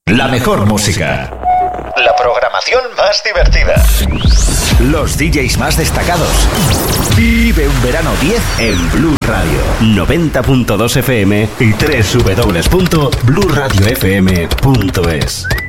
La mejor música. La programación más divertida. Los DJs más destacados. Vive un verano 10 en Blue Radio. 90.2 FM y www.bluradiofm.es.